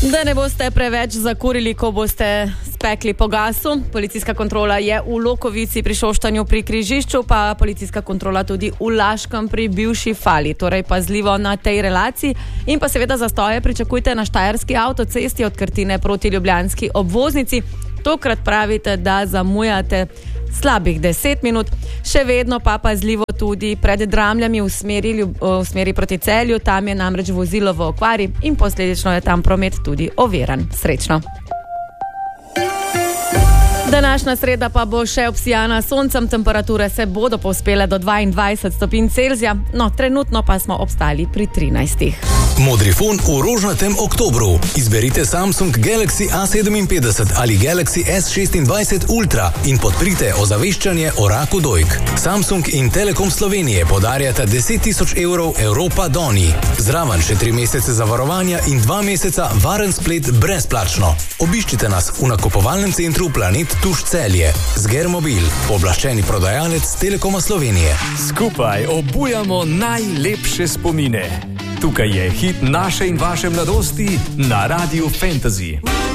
Da ne boste preveč zakurili, ko boste spekli po gasu. Policijska kontrola je v Lokovici pri Šoštanju pri križišču, pa policijska kontrola tudi v Laškem pri bivši Fali. Torej pazljivo na tej relaciji in pa seveda zastoje pričakujte na Štajerski avtocesti od Krtine proti ljubljanski obvoznici. Tokrat pravite, da zamujate slabih 10 minut, še vedno pa pazljivo tudi pred Dramljami v smeri proti Celju, tam je namreč vozilo v okvari in posledično je tam promet tudi oviran. Srečno! Današnja sreda pa bo še obsijana soncem, temperature se bodo povzpele do 22 stopinj Celzija, no trenutno pa smo obstali pri 13. Modrifon v rožnatem oktobru. Izberite Samsung Galaxy A57 ali Galaxy S26 Ultra in podprite ozaveščanje o raku dojk. Samsung in Telekom Slovenije podarjata 10.000 evrov Europa Doni. Zraven še 3 mesece zavarovanja in 2 meseca varen splet brezplačno. Obiščite nas v nakupovalnem centru Planet Tuš Celje. Zgermobil, pooblaščeni prodajalec Telekoma Slovenije. Skupaj obujamo najlepše spomine. Tukaj je hit naše in vaše mladosti na Radiu Fantasy.